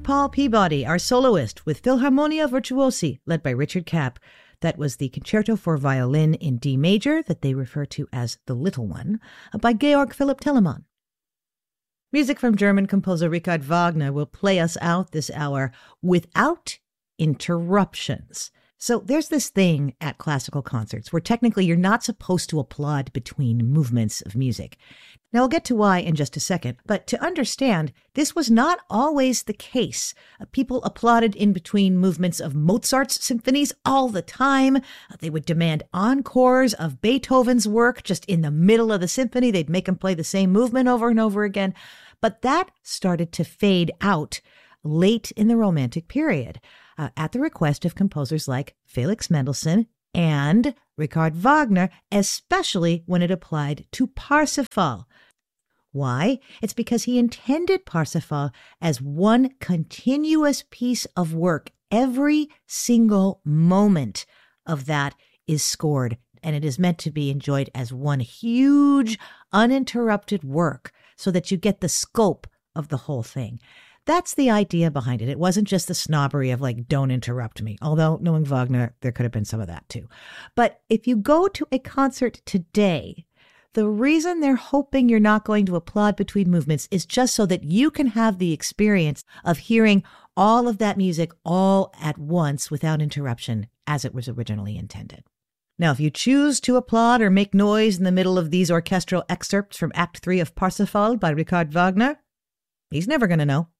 Paul Peabody, our soloist, with Philharmonia Virtuosi, led by Richard Kapp. That was the Concerto for Violin in D major, that they refer to as the Little One, by Georg Philipp Telemann. Music from German composer Richard Wagner will play us out this hour without interruptions. So there's this thing at classical concerts where technically you're not supposed to applaud between movements of music. Now, I'll get to why in just a second, but to understand, this was not always the case. People applauded in between movements of Mozart's symphonies all the time. They would demand encores of Beethoven's work just in the middle of the symphony. They'd make him play the same movement over and over again. But that started to fade out late in the Romantic period, at the request of composers like Felix Mendelssohn and Richard Wagner, especially when it applied to Parsifal. Why? It's because he intended Parsifal as one continuous piece of work. Every single moment of that is scored, and it is meant to be enjoyed as one huge, uninterrupted work so that you get the scope of the whole thing. That's the idea behind it. It wasn't just the snobbery of like, don't interrupt me. Although knowing Wagner, there could have been some of that too. But if you go to a concert today, the reason they're hoping you're not going to applaud between movements is just so that you can have the experience of hearing all of that music all at once without interruption as it was originally intended. Now, if you choose to applaud or make noise in the middle of these orchestral excerpts from Act 3 of Parsifal by Richard Wagner, he's never going to know.